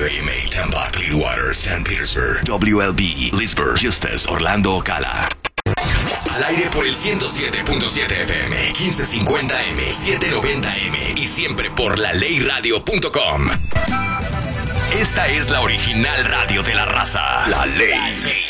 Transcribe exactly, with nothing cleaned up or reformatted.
W A M A, Tampa, Clearwater, Saint Petersburg, W L B, Leesburg, Justus, Orlando, Ocala. Al aire por el ciento siete punto siete F M, quince cincuenta M, setecientos noventa M y siempre por la ley radio punto com. Esta es la original radio de la raza. La Ley